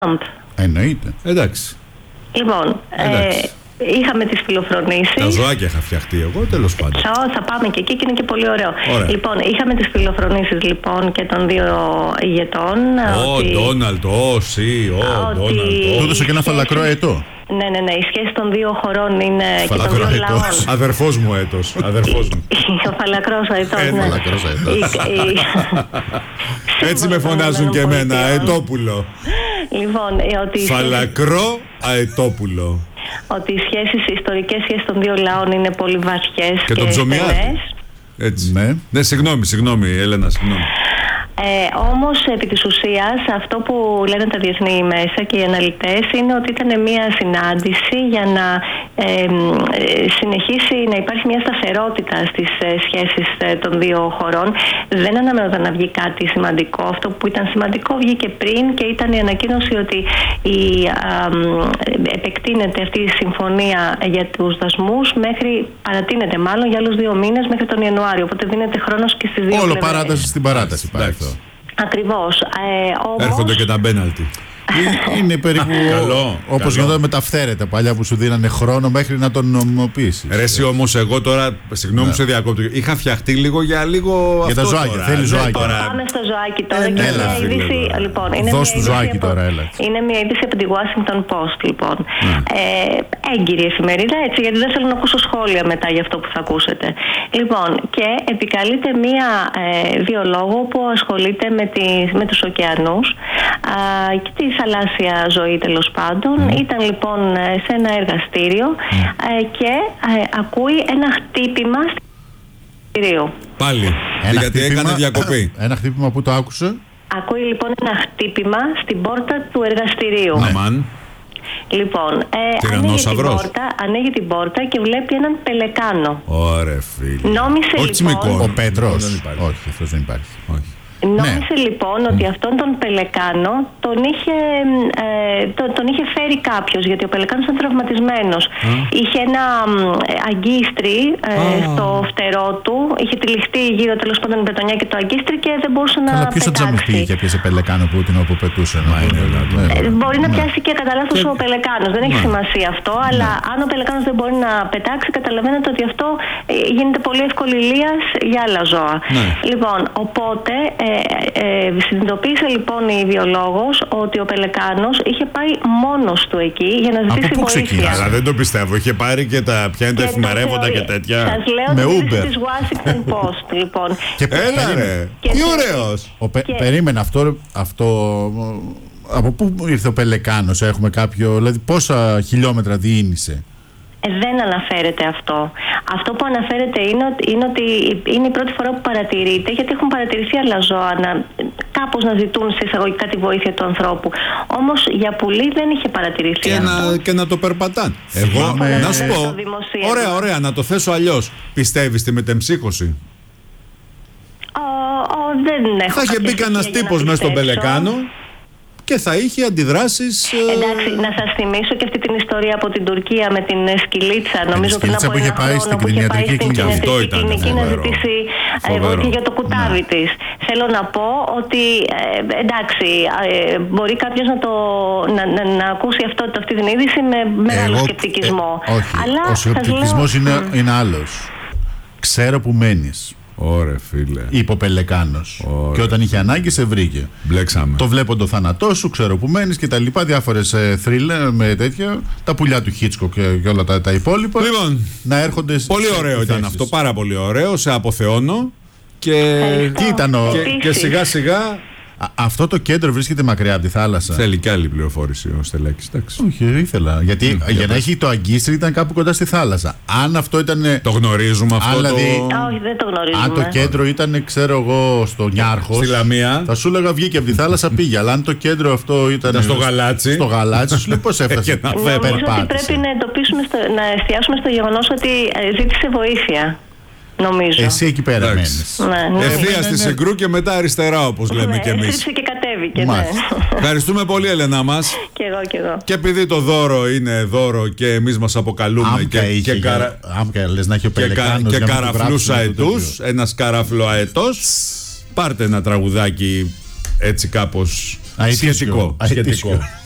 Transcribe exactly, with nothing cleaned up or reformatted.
Εννοείται. Εντάξει. Λοιπόν, Εντάξει. Ε, είχαμε τις φιλοφρονήσεις. Τα ζωάκια είχα φτιαχτεί εγώ, τέλος πάντων. Θα, θα πάμε και εκεί και είναι και πολύ ωραίο. Ωραία. Λοιπόν, είχαμε τις φιλοφρονήσεις λοιπόν και των δύο ηγετών. Ο Ντόναλντ, ο Σι, ο Ντόναλντ. Του έδωσε και ένα φαλακρό αετό. Ναι, ναι, ναι. Η σχέση των δύο χωρών είναι Φαλακρό και των δύο λαών. Αδερφός μου έτος. Αδερφός μου. Ο φαλακρός αετός, ναι. Φαλακρός αετός. Η- η- Έτσι με φωνάζουν και εμένα, αετόπουλο. Λοιπόν, ε, ότι οι Φαλακρό αετόπουλο. ότι οι σχέσεις, οι ιστορικές σχέσεις των δύο λαών είναι πολύ βαθιές Και και, τον ψωμιάδι. στενές. Έτσι. Ναι. Ναι, συγγνώμη, συγγνώμη, Έλενα, συγγνώμη. Ε, όμως επί της ουσίας αυτό που λένε τα διεθνή μέσα και οι αναλυτές είναι ότι ήταν μια συνάντηση για να ε, ε, συνεχίσει να υπάρχει μια σταθερότητα στις ε, σχέσεις ε, των δύο χωρών. Δεν αναμένονταν να βγει κάτι σημαντικό. Αυτό που ήταν σημαντικό βγήκε πριν και ήταν η ανακοίνωση ότι η, α, επεκτείνεται αυτή η συμφωνία για τους δασμούς μέχρι, παρατείνεται μάλλον για άλλους δύο μήνες μέχρι τον Ιανουάριο. Οπότε δίνεται χρόνος και στις δύο Όλο πλευρές. παράταση στην παράταση. πάει Εντάξει. αυτό. Ακριβώς. Ε, όμως... Έρχονται και τα μπέναλτι. Ε, Είναι περίπου Καλό, όπως καλό. γινόταν με τα φθαίρετα παλιά που σου δίνανε χρόνο μέχρι να τον νομιμοποιήσεις. Ρε εσύ όμως εγώ τώρα, συγγνώμη που σε διακόπτω, είχα φτιαχτεί λίγο για λίγο Για τα αυτό ζωάκια, τώρα. θέλει Ναι, ζωάκια. τώρα. Πάμε στο ζωάκι τώρα. Ε, και έλα, μια φίλε, είδηση, τώρα. λοιπόν, είναι Δώσ' μια του είδηση ζωάκι από- τώρα, έλα. Είναι μια είδηση από τη Washington Post, λοιπόν. Ε, έγκυρη εφημερίδα, έτσι, γιατί δεν θέλω να ακούσω σχόλια μετά για αυτό που θα ακούσετε. Λοιπόν, και επικαλείται μία ε, βιολόγο που ασχολείται με, τη, με τους ωκεανούς α, και τη θαλάσσια ζωή, τέλος πάντων. Ήταν λοιπόν ε, σε ένα εργαστήριο ε, και ε, ακούει ένα χτύπημα στο εργαστήριο. Πάλι, Ένα γιατί χτύπημα- έκανε διακοπή. Ένα χτύπημα που το άκουσε. Ακούει λοιπόν ένα χτύπημα στην πόρτα του εργαστηρίου. Αμάν. Λοιπόν, ε, ανοίγει την, Τυραννόσαυρος. πόρτα, ανοίγει την πόρτα και βλέπει έναν πελεκάνο. Ωραία φίλε. Νόμισε Όχι λοιπόν, τσιμικό. Ο Πέτρος. Δεν υπάρχει. Όχι, αυτός δεν υπάρχει. Όχι. νόμισε λοιπόν ότι αυτόν τον πελεκάνο τον είχε, ε, τον, τον είχε φέρει κάποιος, γιατί ο πελεκάνος ήταν τραυματισμένος. Είχε ένα ε, αγκίστρι ε, στο φτερό του, είχε τυλιχτεί γύρω τέλος πάντων η πετονιά και το αγκίστρι και δεν μπορούσε να Αλλά ποιος θα τζαμιστεί πετάξει. και πιέσε πελεκάνο που την όπου πετούσε. να είναι, πούμε. δηλαδή. Ναι, Ε, Μπορεί να ναι. πιάσει και κατά λάθος ο πελεκάνος. Δεν έχει Ναι. σημασία αυτό. Αλλά αν ο πελεκάνος δεν μπορεί να πετάξει, καταλαβαίνετε ότι αυτό ε, γίνεται πολύ εύκολη λίας για άλλα ζώα. Ναι. Λοιπόν, οπότε ε, ε, συνειδητοποίησε λοιπόν η βιολόγος ότι ο πελεκάνος είχε πάει μόνος του εκεί για να ζητήσει πού βοήθεια. ξεκίνησε? Αλλά δεν το πιστεύω. Είχε πάρει και τα πιάνει τα Και το εφημερεύοντα και θεωρεί- τέτοια. Σας λέω Με την είδηση Uber. της Washington Post, λοιπόν. Και Έλα περίμενε. ρε. Και Τι σε- ωραίος. Ο Πε- Και- Περίμενε αυτό, αυτό. Από πού ήρθε ο Πελεκάνος, έχουμε κάποιο. Δηλαδή, πόσα χιλιόμετρα διήνυσε. Ε, δεν αναφέρεται αυτό. Αυτό που αναφέρεται είναι ότι, είναι ότι είναι η πρώτη φορά που παρατηρείται, γιατί έχουν παρατηρηθεί άλλα ζώα να, κάπως να ζητούν σε εισαγωγικά τη βοήθεια του ανθρώπου. Όμως για πουλί δεν είχε παρατηρηθεί Και αυτό. να, και να το περπατάνε. Εγώ, Θυμάμαι- να σου Στο πω. δημοσίευμα. Ωραία, ωραία, να το θέσω αλλιώς. Πιστεύεις στη μετεμψύχωση? Ο, ο, δεν έχω Θα είχε κάποια μπει κανένα στοιχεία για να τύπος μέσα στον πιστέψω. Πελεκάνο και θα είχε αντιδράσεις. ε, Εντάξει, να σας θυμίσω και αυτή την ιστορία από την Τουρκία με την ε, σκυλίτσα. Νομίζω πριν σκυλίτσα από που είχε ένα πάει χρόνο στην που είχε πάει κτηνιατρική στην κλινική. Αυτό κτηνιατρική ήταν κλινική να φοβερό. ζητήσει ε, Φοβερό. βοήθεια για το κουτάβι της. Θέλω να πω ότι ε, εντάξει, ε, μπορεί κάποιος να, το, να, να, να ακούσει αυτό, αυτή την είδηση με μεγάλο Εγώ- σκεπτικισμό. ε, όχι. Αλλά Ο σας σκεπτικισμός λέω- είναι, είναι άλλος. Ξέρω που μένεις. Ωραία, φίλε. Είπε ο Πελεκάνος. Ωραία. Και όταν είχε ανάγκη, σε βρήκε. Μπλέξαμε. Το βλέπω το θάνατό σου, ξέρω που μένεις και τα λοιπά. Διάφορες ε, θρίλερ με τέτοια. Τα πουλιά του Χίτσκο και, και όλα τα, τα υπόλοιπα. Λοιπόν, να έρχονται σε- πολύ σε ωραίο ήταν επιθέσεις. αυτό. Πάρα πολύ ωραίο. Σε αποθεώνω. Και, Τι ήταν ο... και, και σιγά σιγά Α, αυτό το κέντρο βρίσκεται μακριά από τη θάλασσα. θέλει και άλλη πληροφόρηση ο Στελάκης. εντάξει. Όχι, ήθελα. Γιατί Μ, για για να πες. έχει το αγκίστρι ήταν κάπου κοντά στη θάλασσα. Αν αυτό ήταν. Το γνωρίζουμε αυτό. δηλαδή- το... Α, όχι, δεν το γνωρίζουμε. Αν το κέντρο ήταν, ξέρω εγώ, στο Νιάρχος, Στη Λαμία. θα σου έλεγα βγήκε από τη θάλασσα, πήγε. Αλλά αν το κέντρο αυτό ήταν. Ήταν στο Γαλάτσι. Στο Γαλάτσι, σου λέει πώς έφτασε. Και να Νομίζω ότι περπάτησε. πρέπει να εντοπίσουμε, στο, να εστιάσουμε στο γεγονός ότι ε, ζήτησε βοήθεια. Νομίζω. Εσύ εκεί πέρα Εντάξει. μένεις. Ναι, ναι. Ευθεία ναι, στη ναι. Συγκρού και μετά αριστερά, όπως λέμε Ναι, κι εμείς. έστριψε και κατέβηκε, ναι. Μάλιστα. Ευχαριστούμε πολύ, Έλενα μας. Κι εγώ, κι εγώ. Και επειδή το δώρο είναι δώρο και εμείς μας αποκαλούμε Άμκα και, είχε. και, για- καρα... Άμκα, λες να έχει ο και, κα... Πελεκάνος και για να του καραφλούς γράψουν το αετούς, τέτοιο. ένας καραφλο αετός, πάρτε ένα τραγουδάκι έτσι κάπως Αετήσιο. σχετικό. Αετήσιο. σχετικό.